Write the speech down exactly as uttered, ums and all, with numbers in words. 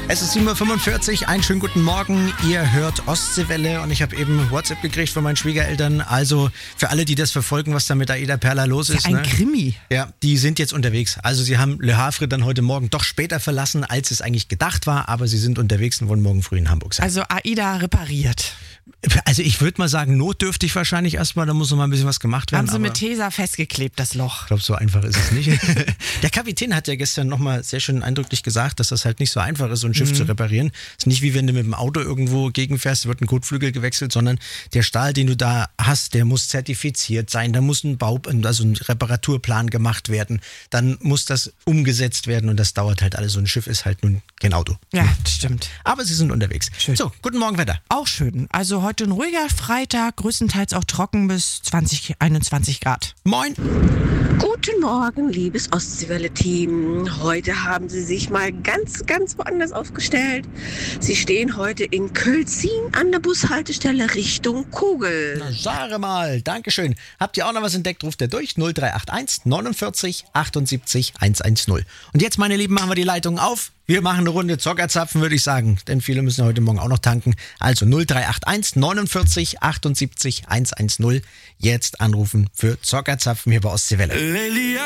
Es ist sieben Uhr fünfundvierzig, einen schönen guten Morgen. Ihr hört Ostseewelle und ich habe eben WhatsApp gekriegt von meinen Schwiegereltern. Also für alle, die das verfolgen, was da mit Aida Perla los ist. Ja, ein ne? Krimi. Ja, die sind jetzt unterwegs. Also sie haben Le Havre dann heute Morgen doch später verlassen, als es eigentlich gedacht war. Aber sie sind unterwegs und wollen morgen früh in Hamburg sein. Also Aida repariert. Also ich würde mal sagen, notdürftig wahrscheinlich erstmal. Da muss noch mal ein bisschen was gemacht werden. Haben sie mit Tesa festgeklebt, das Loch. Ich glaube, so einfach ist es nicht. Der Kapitän hat ja gestern nochmal sehr schön eindrücklich gesagt, dass das halt nicht so einfach ist, so ein Schiff mhm. zu reparieren. Es ist nicht wie wenn du mit dem Auto irgendwo gegenfährst, wird ein Kotflügel gewechselt, sondern der Stahl, den du da hast, der muss zertifiziert sein. Da muss ein Bau, also ein Reparaturplan gemacht werden. Dann muss das umgesetzt werden und das dauert halt alles. So ein Schiff ist halt nun kein Auto. Ja, das stimmt. Aber sie sind unterwegs. Schön. So, guten Morgen, Wetter. Auch schön. Also heute ein ruhiger Freitag, größtenteils auch trocken bis zwanzig, einundzwanzig Grad. Moin. Guten Morgen, liebes Ostseewelle-Team. Heute haben Sie sich mal ganz, ganz woanders aufgestellt. Sie stehen heute in Kölzin an der Bushaltestelle Richtung Kogel. Na, sage mal, Dankeschön. Habt ihr auch noch was entdeckt? Ruft ihr durch null drei acht eins neunundvierzig achtundsiebzig hundertzehn. Und jetzt, meine Lieben, machen wir die Leitung auf. Wir machen eine Runde Zockerzapfen, würde ich sagen. Denn viele müssen heute Morgen auch noch tanken. Also null drei acht eins neunundvierzig achtundsiebzig hundertzehn. Jetzt anrufen für Zockerzapfen hier bei Ostseewelle.